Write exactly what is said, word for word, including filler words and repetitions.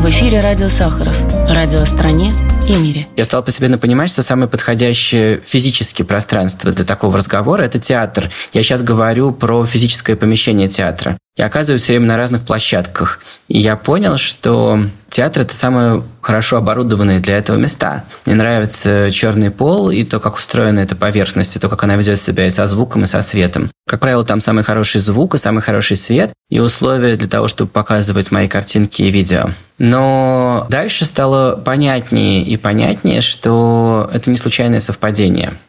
эфире радио Сахаров. Радио о стране и мире. Я стал постепенно понимать, что самое подходящее физическое пространство для такого разговора – это театр. Я сейчас говорю про физическое помещение театра. Я оказываюсь все время на разных площадках. И я понял, что театр – это самые хорошо оборудованные для этого места. Мне нравится черный пол и то, как устроена эта поверхность, и то, как она ведет себя и со звуком, и со светом. Как правило, там самый хороший звук и самый хороший свет, и условия для того, чтобы показывать мои картинки и видео. Но дальше стало понятнее и понятнее, что это не случайное совпадение.